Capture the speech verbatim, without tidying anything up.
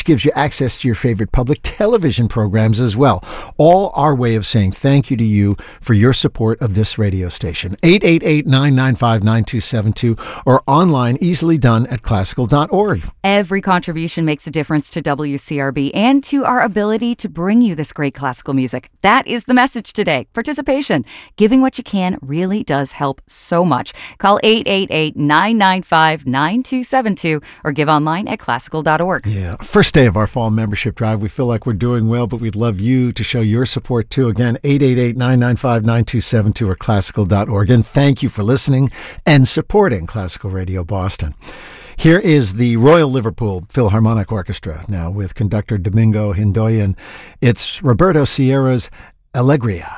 gives you access to your favorite public television programs as well. All our way of saying thank you to you for your support of this radio station. eight eight eight, nine nine five, nine two seven two or online, easily done at classical dot org. Every contribution makes a difference to W C R B and to our ability to bring you this great classical music. That is the message today. Participation. Giving what you can really does help so much. Call eight eight eight, nine nine five, nine two seven two or give online at classical dot org. Yeah, first day of our fall membership drive. We feel like we're doing well, but we'd love you to show your support too. Again, eight eight eight, nine nine five, nine two seven two or classical dot org. And thank you for listening and supporting Classical Radio Boston. Here is the Royal Liverpool Philharmonic Orchestra now with conductor Domingo Hindoyan. It's Roberto Sierra's Allegria.